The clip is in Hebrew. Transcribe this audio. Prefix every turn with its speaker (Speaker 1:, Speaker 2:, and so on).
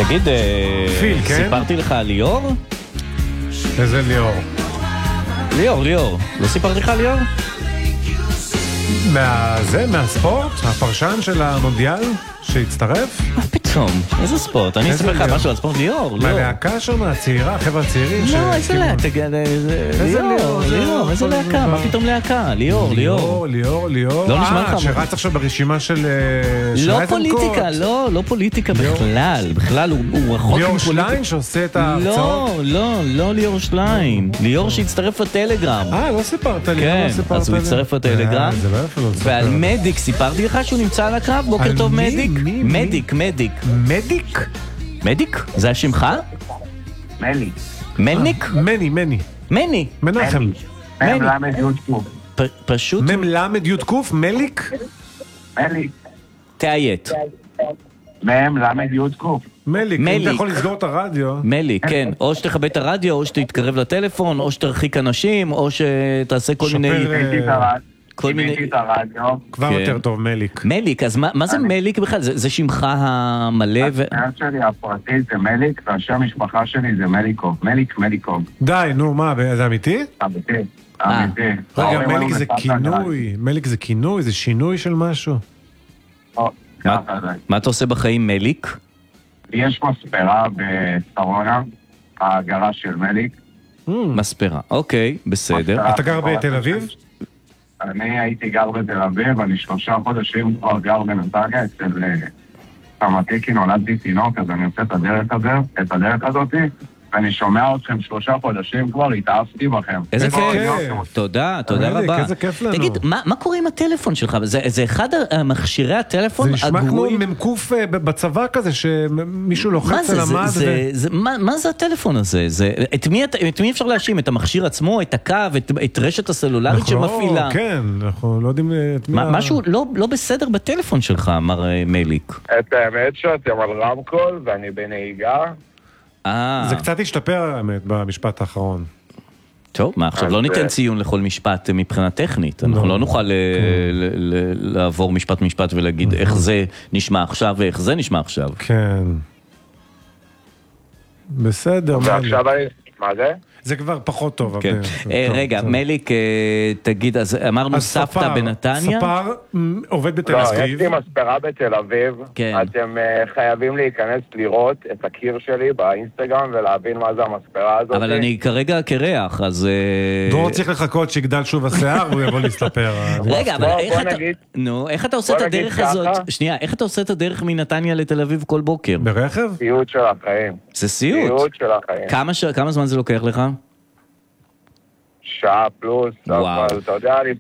Speaker 1: תגיד,
Speaker 2: פיל, כן?
Speaker 1: סיפרתי לך על ליאור?
Speaker 2: איזה ליאור?
Speaker 1: ליאור. לא סיפרתי לך על ליאור?
Speaker 2: מהספורט? הפרשן של המונדיאל שהצטרף?
Speaker 1: מה פתאום? איזה ספורט? אני אספר לך משהו על ספורט. ליאור.
Speaker 2: מהלהקה שם, הצעירה, החבר'ה הצעירים.
Speaker 1: לא, איזה להקה? ליאור, איזה להקה? מה פתאום להקה? ליאור. לא נשמע לך?
Speaker 2: שרץ עכשיו ברשימה של
Speaker 1: לא פוליטיקה, לא פוליטיקה בכלל, הוא רחוק.
Speaker 2: ליאור שליין שעושה את ההרצאות?
Speaker 1: לא ליאור שליין. ליאור שהצטרף לטלגרם.
Speaker 2: לא סיפרת לי.
Speaker 1: כן, אז הוא הצטרף לטלגרם. ועל מדיק, סיפרתי לך שהוא נמצא על הקרב? בוקר טוב מדיק. מדיק? זה השמך? מלניק? מני.
Speaker 2: מנחם.
Speaker 3: מלמד יודקוף.
Speaker 1: פשוט...
Speaker 2: מלמד יודקוף? מליק?
Speaker 1: תאיית.
Speaker 3: מלמד יודקוף.
Speaker 2: מליק, אם אתה יכול לסגור את הרדיו.
Speaker 1: מליק, כן. או שתכבה את הרדיו, או שתתקרב לטלפון, או שתרחיק אנשים, או שתעשה כל מיני...
Speaker 3: שימיתי את הרדיו.
Speaker 2: כבר יותר טוב, מליק.
Speaker 1: מליק, אז מה זה מליק בכלל? זה שמך המלא?
Speaker 3: השם שלי הפרטי זה מליק, והשם המשפחה שלי זה מליקוב. מליקוב.
Speaker 2: די, נו, מה, זה אמיתי?
Speaker 3: אמיתי.
Speaker 2: רגע, מליק זה כינוי. מליק זה כינוי? זה שינוי של משהו?
Speaker 1: מה אתה עושה בחיים, מליק?
Speaker 3: יש מספרה בשרונה, הגרה של מליק.
Speaker 1: מספרה, אוקיי, בסדר.
Speaker 2: אתה גר בתל אביב?
Speaker 3: אני הייתי גר בתל אביב, אני 3 חודשים כבר גר בנתניה, אצל סמתי, כי נולדתי תינוק, אז אני עושה את הדרך הזאת, ואני שומע אתכם 3 חודשים כבר, התאהבתי בכם.
Speaker 1: איזה כיף. תודה רבה.
Speaker 2: איזה כיף לנו.
Speaker 1: תגיד, מה קורה עם הטלפון שלך? זה אחד מכשירי הטלפון
Speaker 2: הגרועים. זה נשמע כמו
Speaker 1: הגרועים?
Speaker 2: ממקוף בצבא כזה, שמישהו לוחץ על המד.
Speaker 1: מה זה הטלפון הזה? את מי אפשר להאשים? את המכשיר עצמו, את הקו, את רשת הסלולרית שמפעילה?
Speaker 2: כן, אנחנו לא יודעים את מי...
Speaker 1: משהו לא בסדר בטלפון שלך, מר מליק.
Speaker 3: את האמת שאתם על רמקול, ואני בנהיגה.
Speaker 2: זה קצת השתפר, האמת, במשפט האחרון.
Speaker 1: טוב, מה עכשיו לא ניתן ציון לכל משפט מבחינה טכנית. אנחנו לא נוכל לעבור משפט ולהגיד איך זה נשמע עכשיו ואיך זה נשמע עכשיו.
Speaker 2: כן. בסדר.
Speaker 3: ועכשיו מה זה?
Speaker 2: זה כבר פחות טוב.
Speaker 1: רגע, מליק, תגיד, אז אמרנו סבתא בנתניה?
Speaker 2: ספר עובד בתל אביב.
Speaker 3: לא, יש לי מספרה בתל אביב. אתם חייבים להיכנס לראות את הקיר שלי באינסטגרם ולהבין מה זה המספרה הזאת.
Speaker 1: אבל אני כרגע קרח, אז...
Speaker 2: דרור צריך לחכות שיגדל שוב השיער והוא יבוא להסתפר.
Speaker 1: רגע, אבל איך אתה עושה את הדרך הזאת? שנייה, איך אתה עושה את הדרך מנתניה לתל אביב כל בוקר?
Speaker 2: ברכב?
Speaker 3: סיוט של החיים.
Speaker 1: זה סיוט?
Speaker 3: סיוט של החיים.
Speaker 1: כמה זמן זה לוקח לך?
Speaker 3: שעה פלוס, אבל אתה יודע,